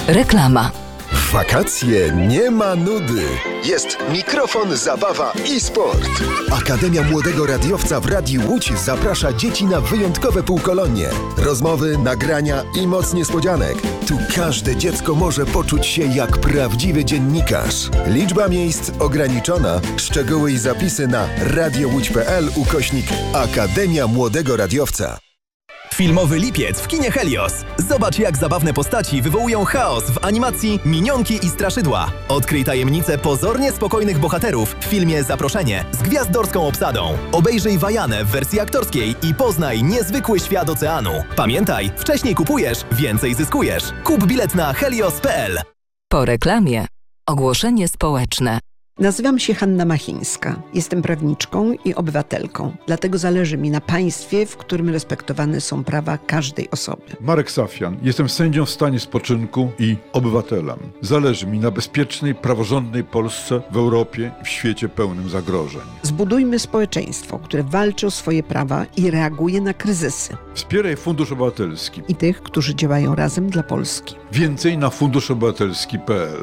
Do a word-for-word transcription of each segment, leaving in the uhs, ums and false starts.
Reklama. W wakacje nie ma nudy. Jest mikrofon, zabawa i sport. Akademia Młodego Radiowca w Radiu Łódź zaprasza dzieci na wyjątkowe półkolonie. Rozmowy, nagrania i moc niespodzianek. Tu każde dziecko może poczuć się jak prawdziwy dziennikarz. Liczba miejsc ograniczona. Szczegóły i zapisy na radiołódź.pl ukośnik Akademia Młodego Radiowca. Filmowy lipiec w kinie Helios. Zobacz, jak zabawne postaci wywołują chaos w animacji Minionki i Straszydła. Odkryj tajemnicę pozornie spokojnych bohaterów w filmie Zaproszenie z gwiazdorską obsadą. Obejrzyj Wajanę w wersji aktorskiej i poznaj niezwykły świat oceanu. Pamiętaj, wcześniej kupujesz, więcej zyskujesz. Kup bilet na helios kropka p l. Po reklamie ogłoszenie społeczne. Nazywam się Hanna Machińska. Jestem prawniczką i obywatelką. Dlatego zależy mi na państwie, w którym respektowane są prawa każdej osoby. Marek Safian. Jestem sędzią w stanie spoczynku i obywatelem. Zależy mi na bezpiecznej, praworządnej Polsce w Europie i w świecie pełnym zagrożeń. Zbudujmy społeczeństwo, które walczy o swoje prawa i reaguje na kryzysy. Wspieraj Fundusz Obywatelski I tych, którzy działają razem dla Polski. Więcej na fundusz obywatelski kropka p l.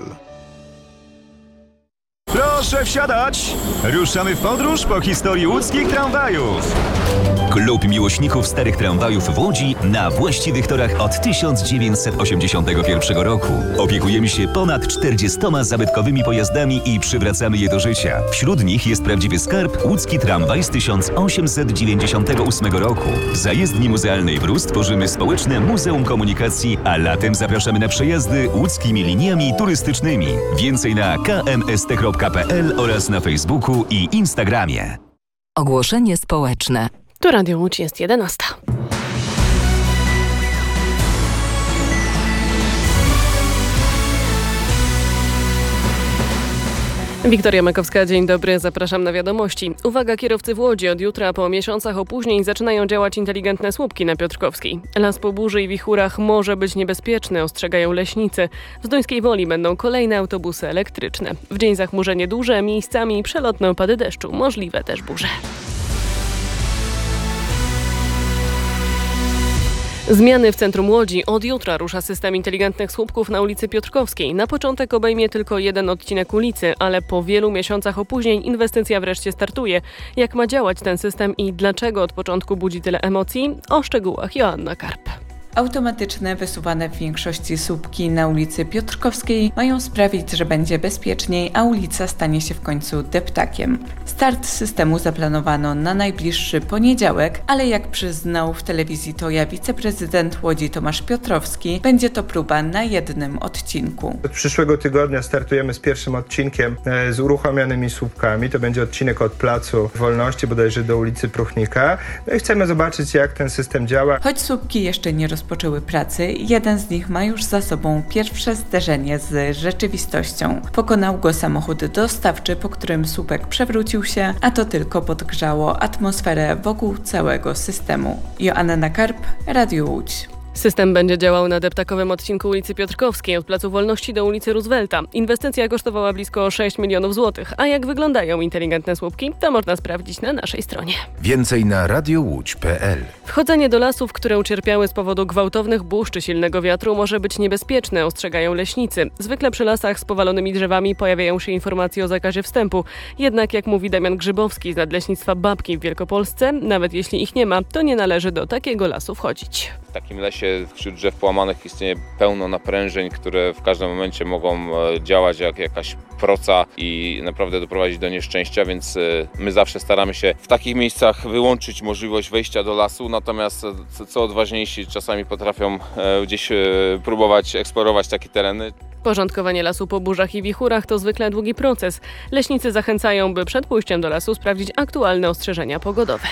Proszę wsiadać! Ruszamy w podróż po historii łódzkich tramwajów. Klub miłośników starych tramwajów w Łodzi na właściwych torach od tysiąc dziewięćset osiemdziesiątego pierwszego roku. Opiekujemy się ponad czterdziestoma zabytkowymi pojazdami i przywracamy je do życia. Wśród nich jest prawdziwy skarb łódzki tramwaj z tysiąc osiemset dziewięćdziesiątego ósmego roku. W zajezdni muzealnej w Rus tworzymy społeczne Muzeum Komunikacji, a latem zapraszamy na przejazdy łódzkimi liniami turystycznymi. Więcej na k m s t kropka p l oraz na Facebooku i Instagramie. Ogłoszenie społeczne. Tu Radio Łódź, jest jedenasta. Wiktoria Makowska, dzień dobry, zapraszam na wiadomości. Uwaga, kierowcy w Łodzi, od jutra po miesiącach opóźnień zaczynają działać inteligentne słupki na Piotrkowskiej. Las po burzy i wichurach może być niebezpieczny, ostrzegają leśnicy. W Zduńskiej Woli będą kolejne autobusy elektryczne. W dzień zachmurzenie duże, miejscami przelotne opady deszczu, możliwe też burze. Zmiany w centrum Łodzi. Od jutra rusza system inteligentnych słupków na ulicy Piotrkowskiej. Na początek obejmie tylko jeden odcinek ulicy, ale po wielu miesiącach opóźnień inwestycja wreszcie startuje. Jak ma działać ten system i dlaczego od początku budzi tyle emocji? O szczegółach Joanna Karp. Automatyczne, wysuwane w większości słupki na ulicy Piotrkowskiej mają sprawić, że będzie bezpieczniej, a ulica stanie się w końcu deptakiem. Start systemu zaplanowano na najbliższy poniedziałek, ale jak przyznał w telewizji Toja wiceprezydent Łodzi Tomasz Piotrowski, będzie to próba na jednym odcinku. Od przyszłego tygodnia startujemy z pierwszym odcinkiem z uruchomionymi słupkami. To będzie odcinek od Placu Wolności, bodajże do ulicy Pruchnika. No i chcemy zobaczyć, jak ten system działa. Choć słupki jeszcze nie rozpoczęły rozpoczęły pracy, jeden z nich ma już za sobą pierwsze zderzenie z rzeczywistością. Pokonał go samochód dostawczy, po którym słupek przewrócił się, a to tylko podgrzało atmosferę wokół całego systemu. Joanna Karp, Radio Łódź. System będzie działał na deptakowym odcinku ulicy Piotrkowskiej od Placu Wolności do ulicy Roosevelta. Inwestycja kosztowała blisko sześć milionów złotych. A jak wyglądają inteligentne słupki, to można sprawdzić na naszej stronie. Więcej na radiołódź kropka p l. Wchodzenie do lasów, które ucierpiały z powodu gwałtownych burz czy silnego wiatru, może być niebezpieczne, ostrzegają leśnicy. Zwykle przy lasach z powalonymi drzewami pojawiają się informacje o zakazie wstępu. Jednak, jak mówi Damian Grzybowski z Nadleśnictwa Babki w Wielkopolsce, nawet jeśli ich nie ma, to nie należy do takiego lasu wchodzić. W takim lesie wśród drzew połamanych istnieje pełno naprężeń, które w każdym momencie mogą działać jak jakaś proca i naprawdę doprowadzić do nieszczęścia, więc my zawsze staramy się w takich miejscach wyłączyć możliwość wejścia do lasu, natomiast co odważniejsi czasami potrafią gdzieś próbować eksplorować takie tereny. Porządkowanie lasu po burzach i wichurach to zwykle długi proces. Leśnicy zachęcają, by przed pójściem do lasu sprawdzić aktualne ostrzeżenia pogodowe.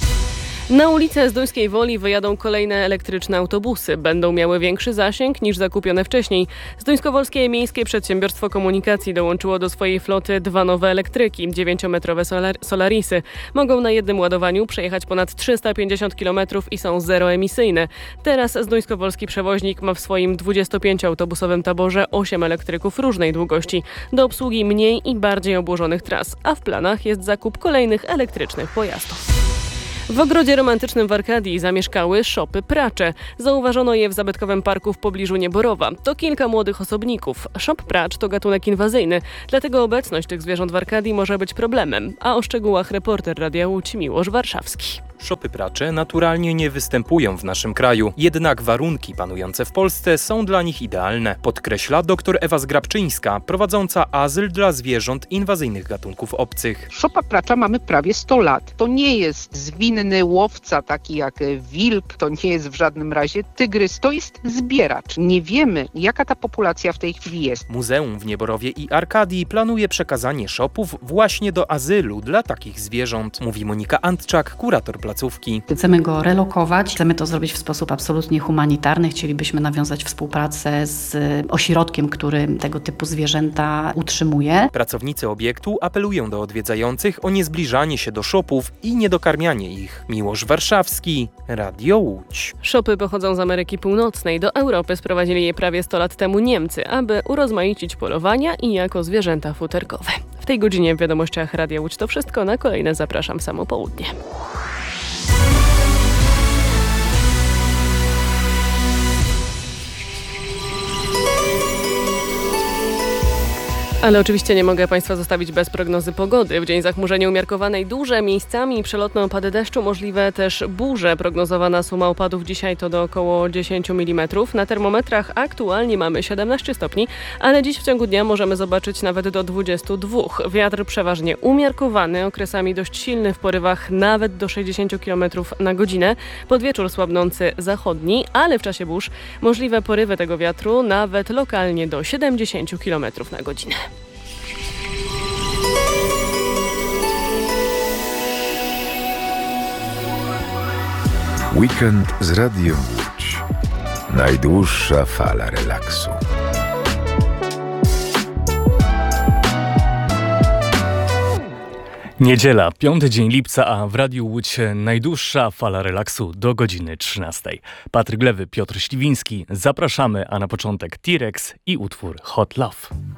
Na ulicę Zduńskiej Woli wyjadą kolejne elektryczne autobusy. Będą miały większy zasięg niż zakupione wcześniej. Zduńskowolskie Miejskie Przedsiębiorstwo Komunikacji dołączyło do swojej floty dwa nowe elektryki, dziewięciometrowe solar- Solarisy. Mogą na jednym ładowaniu przejechać ponad trzysta pięćdziesiąt kilometrów i są zeroemisyjne. Teraz zduńskowolski przewoźnik ma w swoim dwudziestopięcioautobusowym taborze osiem elektryków różnej długości do obsługi mniej i bardziej obłożonych tras, a w planach jest zakup kolejnych elektrycznych pojazdów. W ogrodzie romantycznym w Arkadii zamieszkały szopy pracze. Zauważono je w zabytkowym parku w pobliżu Nieborowa. To kilka młodych osobników. Szop pracz to gatunek inwazyjny, dlatego obecność tych zwierząt w Arkadii może być problemem. A o szczegółach reporter Radia Łódź Miłosz Warszawski. Szopy pracze naturalnie nie występują w naszym kraju, jednak warunki panujące w Polsce są dla nich idealne, podkreśla dr Ewa Zgrabczyńska, prowadząca azyl dla zwierząt inwazyjnych gatunków obcych. Szopa pracza mamy prawie sto lat. To nie jest zwinny łowca taki jak wilk, to nie jest w żadnym razie tygrys, to jest zbieracz. Nie wiemy, jaka ta populacja w tej chwili jest. Muzeum w Nieborowie i Arkadii planuje przekazanie szopów właśnie do azylu dla takich zwierząt, mówi Monika Antczak, kurator placówki. Chcemy go relokować, chcemy to zrobić w sposób absolutnie humanitarny. Chcielibyśmy nawiązać współpracę z ośrodkiem, który tego typu zwierzęta utrzymuje. Pracownicy obiektu apelują do odwiedzających o niezbliżanie się do szopów i niedokarmianie ich. Miłosz Warszawski, Radio Łódź. Szopy pochodzą z Ameryki Północnej. Do Europy sprowadzili je prawie sto lat temu Niemcy, aby urozmaicić polowania i jako zwierzęta futerkowe. W tej godzinie w wiadomościach Radia Łódź to wszystko. Na kolejne zapraszam w samo południe. Ale oczywiście nie mogę Państwa zostawić bez prognozy pogody. W dzień zachmurzenia umiarkowanej duże, miejscami przelotne opady deszczu, możliwe też burze. Prognozowana suma opadów dzisiaj to do około dziesięć milimetrów. Na termometrach aktualnie mamy siedemnaście stopni, ale dziś w ciągu dnia możemy zobaczyć nawet do dwudziestu dwóch. Wiatr przeważnie umiarkowany, okresami dość silny w porywach nawet do sześćdziesięciu kilometrów na godzinę. Pod wieczór słabnący zachodni, ale w czasie burz możliwe porywy tego wiatru nawet lokalnie do siedemdziesięciu kilometrów na godzinę. Weekend z Radiem Łódź. Najdłuższa fala relaksu. Niedziela, piąty dzień lipca, a w Radiu Łódź najdłuższa fala relaksu do godziny trzynastej. Patryk Lewy, Piotr Śliwiński, zapraszamy, a na początek T-Rex i utwór Hot Love.